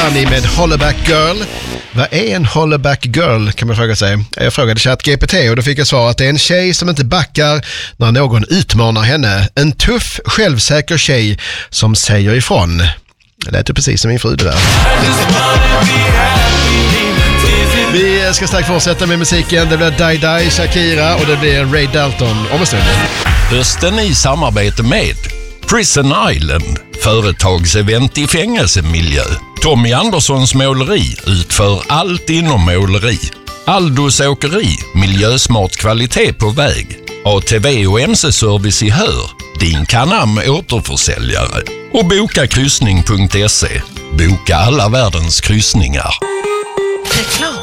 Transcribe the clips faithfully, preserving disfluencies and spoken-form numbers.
Annie med Hollaback Girl. Vad är en Hollaback Girl, kan man fråga sig. Jag frågade ChatGPT och då fick jag svar att det är en tjej som inte backar när någon utmanar henne. En tuff, självsäker tjej som säger ifrån. Det lät ju precis som min fru det där. Vi ska strax fortsätta med musiken. Det blir Die Die, Shakira och det blir Ray Dalton om en stund. Hösten i samarbete med Prison Island, företagsevent i fängelsemiljö. Tommy Anderssons måleri utför allt inom måleri. Aldos åkeri, miljösmart kvalitet på väg. A T V och M C-service i Hör, din Canam återförsäljare. Och boka kryssning punkt se. Boka alla världens kryssningar. Reklam.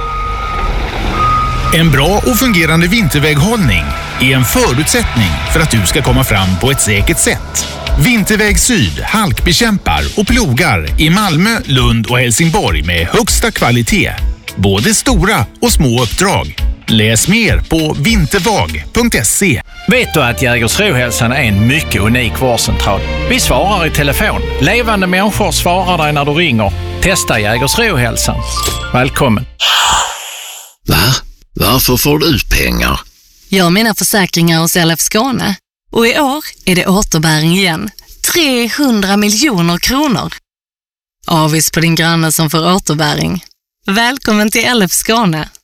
En bra och fungerande vinterväghållning är en förutsättning för att du ska komma fram på ett säkert sätt. Vinterväg Syd halkbekämpar och plogar i Malmö, Lund och Helsingborg med högsta kvalitet. Både stora och små uppdrag. Läs mer på vintervag punkt se. Vet du att Jägersrohälsan är en mycket unik vårdcentral? Vi svarar i telefon. Levande människor svarar dig när du ringer. Testa Jägersrohälsan. Välkommen. Va? Varför får du pengar? Jag har mina försäkringar hos L F Skåne. Och i år är det återbäring igen. trehundra miljoner kronor. Avis på din granne som får återbäring. Välkommen till L F Skåne.